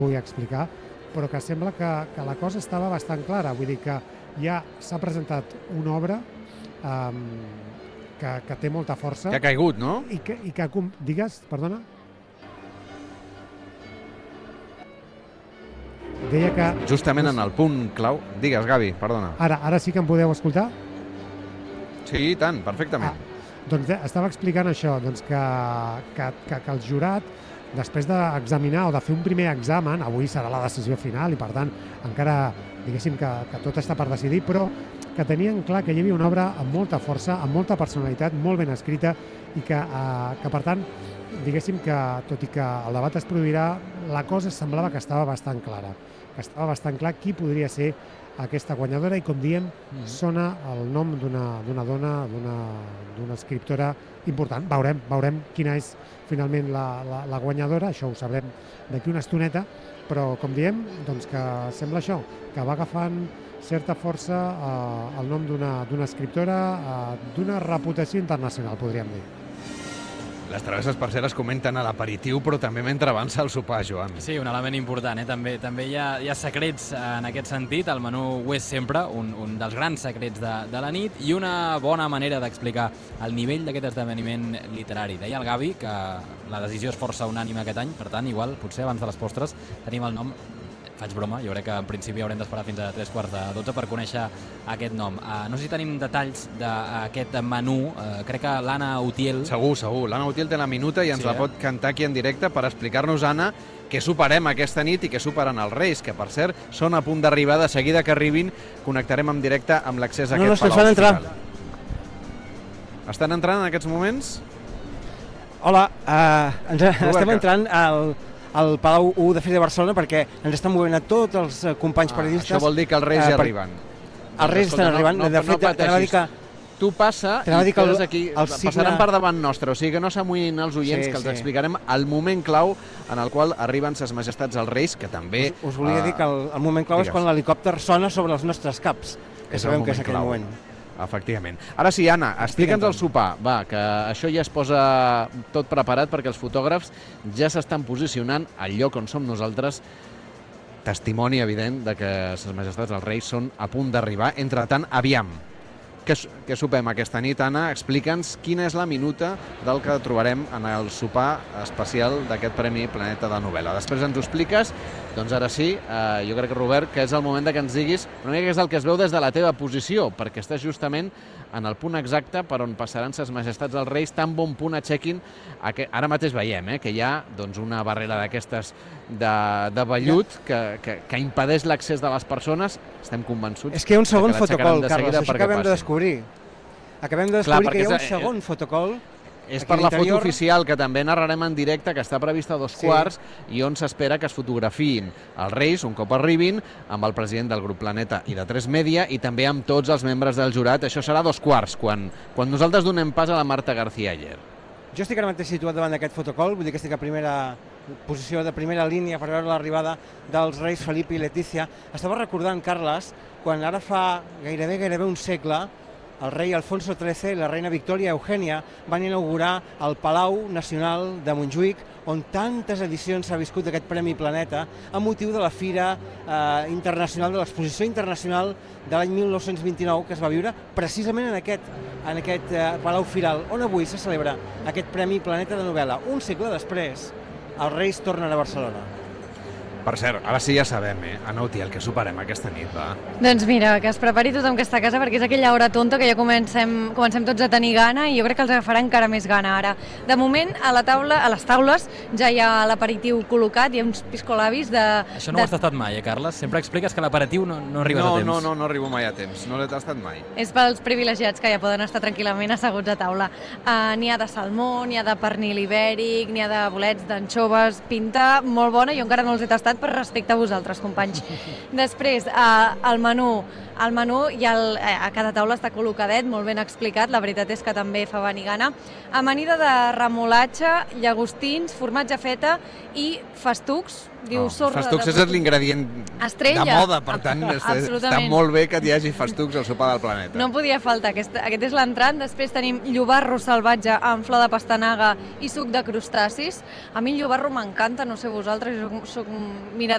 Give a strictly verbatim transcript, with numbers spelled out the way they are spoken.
vull explicar, però que sembla que, que la cosa estava bastant clara. Vull dir que ja s'ha presentat una obra um, que, que té molta força. Que ha caigut, no? I que, i que digues, perdona? Deia que... Justament en el punt clau. Digues, Gavi, perdona. Ara, ara sí que em podeu escoltar? Sí, i tant, perfectament. Ah, doncs estava explicant això, doncs que, que, que, que el jurat, després d'examinar o de fer un primer examen, avui serà la decisió final i per tant encara, diguéssim, que, que tot està per decidir, però que tenien clar que hi havia una obra amb molta força, amb molta personalitat, molt ben escrita i que, eh, que per tant, diguéssim que, tot i que el debat es produirà, la cosa semblava que estava bastant clara, que estava bastant clar qui podria ser aquesta guanyadora i, com diem, mm-hmm. sona el nom d'una dona, d'una escriptora important. Veurem, veurem quina és finalment la, la, la guanyadora, això ho sabrem d'aquí una estoneta, però, com diem, doncs que sembla això, que va agafant certa força eh, el nom d'una escriptora eh, d'una reputació internacional, podríem dir. Les travesses, per cert, es comenten a l'aperitiu, però també mentre avança el sopar, Joan. Sí, un element important, eh? També, també hi, ha, hi ha secrets en aquest sentit. El menú ho és sempre, un, un dels grans secrets de, de la nit i una bona manera d'explicar el nivell d'aquest esdeveniment literari. Deia el Gavi que la decisió és força unànime aquest any, per tant, igual, potser abans de les postres, tenim el nom. Faig broma, jo crec que en principi haurem d'esperar fins a tres quarts de dotze per conèixer aquest nom. Uh, no sé si tenim detalls d'aquest menú, uh, crec que l'Anna Utiel... Segur, segur. L'Anna Utiel té la minuta i ens sí, la eh? pot cantar aquí en directe per explicar-nos, Anna, què soparem aquesta nit i què superen els Reis, que per cert són a punt d'arribar. De seguida que arribin connectarem en directe amb l'accés a no, aquest no, palau entrar. Estan entrant en aquests moments? Hola, uh, ens, estem entrant al... al Palau u de Fira de Barcelona perquè ens estan movent a tots els companys ah, periodistes. Això vol dir que els Reis ja eh, per... arriben. Els Reis estan arribant. No, no, de fet, no pateixis. Que... Tu passa i que quedes el, aquí, el signe... passaran per davant nostre, o sigui que no s'amoïn els oients, sí, que els sí. explicarem el moment clau en el qual arriben ses majestats els Reis, que també... Us, us volia uh, dir que el, el moment clau digues. És quan l'helicòpter sona sobre els nostres caps, que és sabem que és aquell clau. moment. Efectivament. Ara sí, Anna, explica'ns el sopar. Va, que això ja es posa tot preparat perquè els fotògrafs ja s'estan posicionant al lloc on som nosaltres. Testimoni evident de que ses majestats els Reis són a punt d'arribar. Entretant, aviam, què, què sopem aquesta nit, Anna? Explica'ns quina és la minuta del que trobarem en el sopar especial d'aquest Premi Planeta de Novel·la. Després ens ho expliques. Doncs ara sí, eh, jo crec, Robert, que és el moment de que ens diguis una mica què és el que es veu des de la teva posició, perquè estàs justament en el punt exacte per on passaran ses majestats els Reis, tan bon punt aixequin. Ara mateix veiem eh, que hi ha doncs, una barrera d'aquestes de, de vellut que, que, que impedeix l'accés de les persones. Estem convençuts. És que hi ha un segon fotocol, de Carles, això acabem de descobrir. Acabem de descobrir Clar, que hi ha un és, segon eh, fotocol. És per la foto oficial, que també narrarem en directe, que està prevista a dos sí. quarts i on s'espera que es fotografiïn els Reis un cop arribin, amb el president del grup Planeta i de tres Media, i també amb tots els membres del jurat. Això serà a dos quarts, quan, quan nosaltres donem pas a la Marta García Aller. Jo estic ara mateix situat davant d'aquest fotocol, vull dir que estic a primera posició de primera línia per veure l'arribada dels Reis Felip i Letícia. Estava recordant, Carles, quan ara fa gairebé, gairebé un segle, el rei Alfonso tretze i la reina Victòria Eugènia van inaugurar el Palau Nacional de Montjuïc, on tantes edicions s'ha viscut aquest Premi Planeta amb motiu de la Fira eh, Internacional, de l'Exposició Internacional de l'any mil nou-cents vint-i-nou, que es va viure precisament en aquest, en aquest eh, Palau Firal, on avui se celebra aquest Premi Planeta de Novel·la. Un segle després, els Reis tornen a Barcelona. Per cert, ara sí ja sabem, eh? Anna Utiel, què soparem aquesta nit, va? Doncs mira, que es prepari tothom que està a casa perquè és aquella hora tonta que ja comencem, comencem tots a tenir gana i jo crec que els agafarà encara més gana ara. De moment, a la taula, a les taules, ja hi ha l'aperitiu col·locat, hi ha uns piscolabis de... Això no de... ho has tastat mai, eh, Carles? Sempre expliques que l'aperitiu no, no arribes no, a temps. No, no, no arribo mai a temps, no l'he tastat mai. És pels privilegiats que ja poden estar tranquil·lament asseguts a taula. Uh, n'hi ha de salmó, n'hi ha de pernil ibèric, n'hi ha de bolets d'anxoves, pinta molt bona, jo encara no els he tastat per respecte a vosaltres, companys. Després, eh, el menú. El menú ja el, eh, a cada taula està col·locadet, molt ben explicat, la veritat és que també fa venir gana. Amanida de remolatge, llagostins, formatge feta i festucs. Diu, oh, sorra festucs de... és l'ingredient de moda, per tant, està molt bé que hi hagi festucs al sopar del Planeta. No podia faltar, aquest, aquest és l'entrant. Després tenim llobarro salvatge amb flor de pastanaga i suc de crustacis. A mi el llobarro m'encanta, no sé vosaltres, jo soc, mira,